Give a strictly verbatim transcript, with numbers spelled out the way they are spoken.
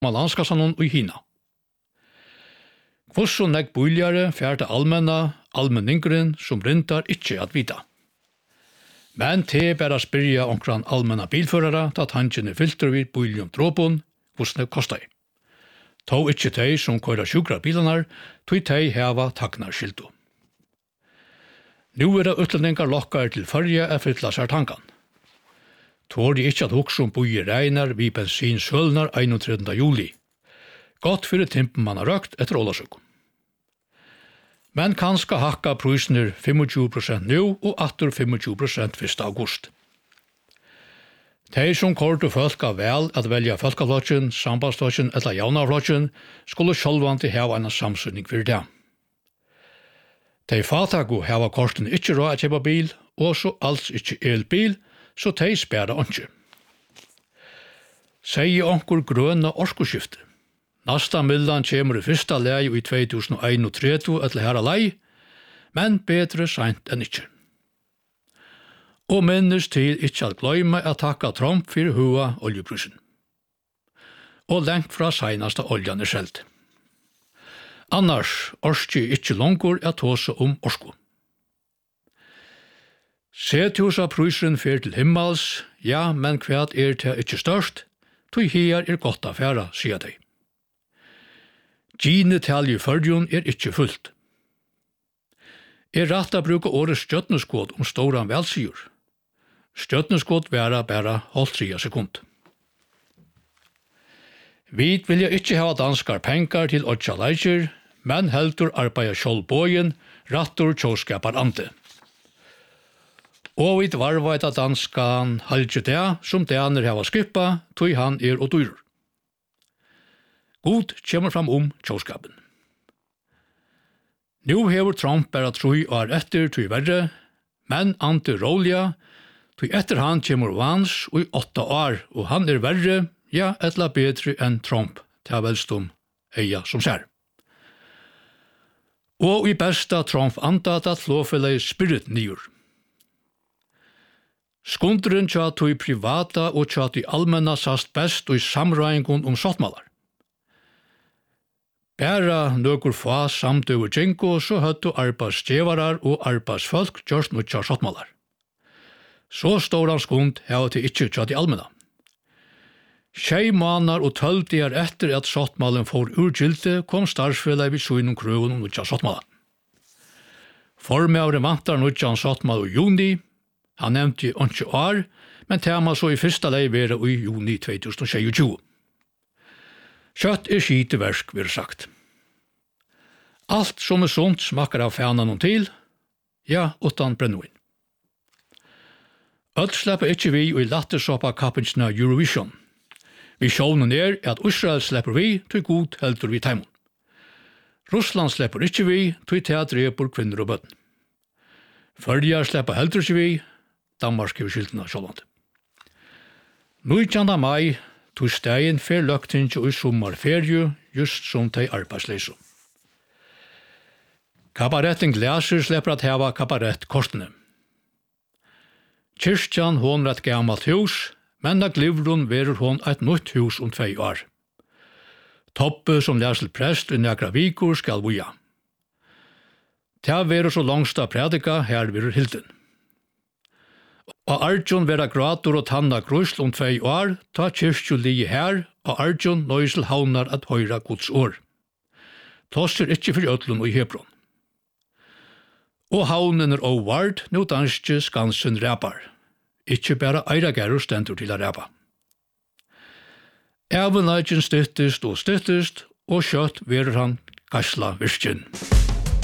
landskassanon og hina. Hvorsom nekk bøyljare fjerde allmenna, allmenningren som rindar ikkje at vita. Men te bæra spyrja omkran allmenna bilførare at hanskjene filter vid bøyljum dråpon, hvordan det kostar. Tå ikkje tei som køyra sjukra bilanar, tog tei heva taknar skildu. Nu er det utlendingar lokkar til fyrja er fylla sær tankan. Tår de ikkje at hoksa om bøye regnar vi bensin sølnar einogtredje juli. Godt fyrir timpen man har røkt etter ålasøk. Men kanska hakka prusner tjue prosent nu og atter tjue prosent første august. De som korte folk av vel at velja folkaflotjen, sambandsflotjen eller jaunaflotjen skulle sjálvandi hava en samsynning fyrir det. De fatago hava korten ikkje råd at kjøpa bil, og så alls ikkje elbil, så de spæra ikkje. Sei onkur grøna orskoskifte. Nasta mildan kjemur i fyrsta lei i tvei tusen og einogtredve etter herra lei, men betre seint enn ikkje. Og minnes til ikkje at gløyma at takka Trump fyrir hua oljeprusen. Og lengt fra seinasta oljan er selt. Annars orskje ikkje longur at tåse om orsko. Sethusa prusen fyrir til himmels, ja, men kvært er til ikkje størst, tog her er godt affæra, sier de. Gine talje førjun er ikkje fullt. Er rætt å bruke årets stjøtneskåd om stóran velsigur. Stjøtneskåd væra bæra halvt tria sekund. Vi vilja ikkje hava danskar pengar til åtja leikir, men heldur arbeida sjálv bøyen, rattur tjóskapar ante. Og vi varvaita danskan halvtje det som daner hava skippa, tog han er og dyrur. God kjemur fram om tjóskapen. Nu hever Trump bæra troi år etter tog verre, men ante rålja, tog etter han kjemur vans og i åtta år, og han er verre, ja, etla bedre enn Trump, til velstum eia som ser. Og i besta Trump antat at flåfellei spirit nyur. Skundren tja tog privata og tja tog allmenna sast best og i samrøyngun om sottmalar. Bæra nøkur fa samt over Tjenko, så høttu arbeidsstjevarar og arbeidsfolk gjørst nutja sottmalar. Så stóran skund heva til ikkje tja til allmenna. Tjei månader og tølv dier etter at sottmalen får urgilte, kom starfsfellet vid sunnum krøven om nutja sottmalan. Formøvre vantar nutja sottmal i juni, han nevnte ikke år, men tema så i fyrsta lei vera i juni tvei tusen og tjueto. Kjøtt er skiteversk, vil sagt. Alt som er sånt smakker av fæna noen til, ja, utan brennuin. Öll slipper ikkje vi og i lattersoppa kappinsna Eurovision. Vi sjånen er at Israel slipper vi til god heldur vi taimon. Russland slipper ikkje vi til teatrepur kvinner og bøtten. Førjar slipper heldur ikkje vi, Danmark er skiltene sjålande. nitjanda mai tog stegin fer løgtinge og i sommarferie, just som de arbeidsleise. Kabaretten Glaser slipper at heva kabarettkortene. Kyrkjan hon er et gammalt hus, men da glivron verur hon et nytt hus om tvei år. Toppe som læsel prest i nekra vikur skal vuja. Ta verur så langsta predika her verur hilden. Og Arjun vera gratur og tanna grusl om tvei år, ta kyrkju lije her, og Arjun nøysel haunar at høyra Guds år. Tosser ikkje fyrir öllun og i Hebron. Og haunen er óvard, nu danskje skansen ræpar. Ikkje bæra eiragerur stendur til a ræpa. Evenleidjen styttist og styttist, og kjøtt verur han gasla virkjen.